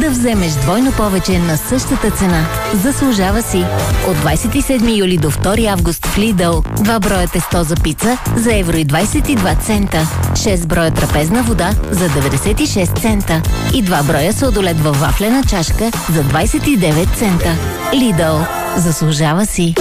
да вземеш двойно повече на същата цена. Заслужава си! От 27 юли до 2 август в Lidl 2 броя тесто за пица за 1,22 цента, 6 броя трапезна вода за 96 цента и 2 броя сладолед във вафлена чашка за 29 цента. Lidl. Заслужава си!